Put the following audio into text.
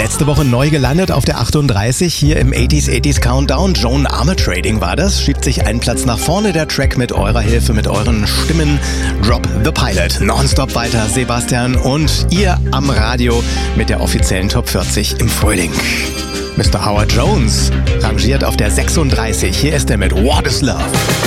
Letzte Woche neu gelandet auf der 38 hier im 80s Countdown. Joan Armatrading war das. Schiebt sich einen Platz nach vorne der Track mit eurer Hilfe, mit euren Stimmen. Drop the Pilot. Nonstop weiter Sebastian und ihr am Radio mit der offiziellen Top 40 im Frühling. Mr. Howard Jones rangiert auf der 36. Hier ist er mit What is Love.